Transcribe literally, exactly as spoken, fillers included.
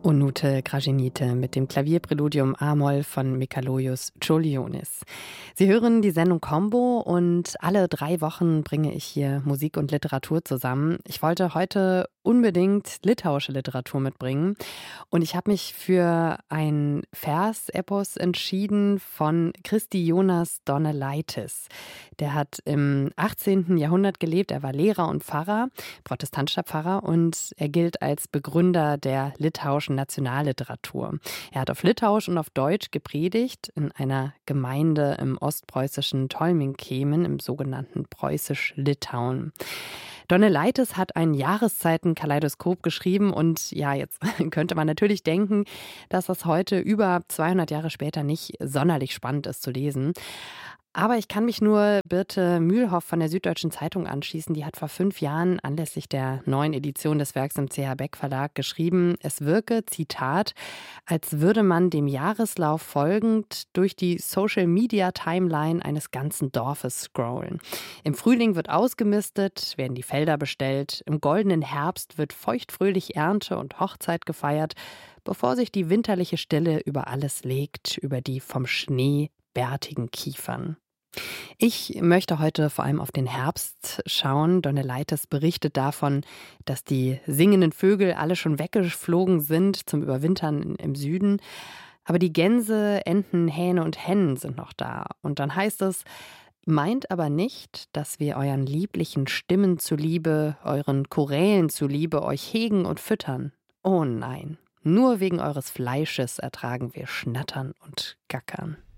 Unute Graginite mit dem Klavierpräludium A-Moll von Mikalojus Čiurlionis. Sie hören die Sendung Combo und alle drei Wochen bringe ich hier Musik und Literatur zusammen. Ich wollte heute unbedingt litauische Literatur mitbringen und ich habe mich für ein Versepos entschieden von Kristijonas Donelaitis. Der hat im achtzehnten Jahrhundert gelebt, er war Lehrer und Pfarrer, protestantischer Pfarrer, und er gilt als Begründer der litauischen Nationalliteratur. Er hat auf Litauisch und auf Deutsch gepredigt in einer Gemeinde im ostpreußischen Tolminkemen, im sogenannten Preußisch-Litauen. Donelaitis hat ein Jahreszeiten-Kaleidoskop geschrieben und ja, jetzt könnte man natürlich denken, dass das heute über zweihundert Jahre später nicht sonderlich spannend ist zu lesen. Aber ich kann mich nur Birte Mühlhoff von der Süddeutschen Zeitung anschließen. Die hat vor fünf Jahren anlässlich der neuen Edition des Werks im C H Beck Verlag geschrieben, es wirke, Zitat, als würde man dem Jahreslauf folgend durch die Social-Media-Timeline eines ganzen Dorfes scrollen. Im Frühling wird ausgemistet, werden die Felder bestellt, im goldenen Herbst wird feuchtfröhlich Ernte und Hochzeit gefeiert, bevor sich die winterliche Stille über alles legt, über die vom Schnee bärtigen Kiefern. Ich möchte heute vor allem auf den Herbst schauen. Donelaitis berichtet davon, dass die singenden Vögel alle schon weggeflogen sind zum Überwintern im Süden. Aber die Gänse, Enten, Hähne und Hennen sind noch da. Und dann heißt es, meint aber nicht, dass wir euren lieblichen Stimmen zuliebe, euren Chorälen zuliebe euch hegen und füttern. Oh nein, nur wegen eures Fleisches ertragen wir Schnattern und Gackern.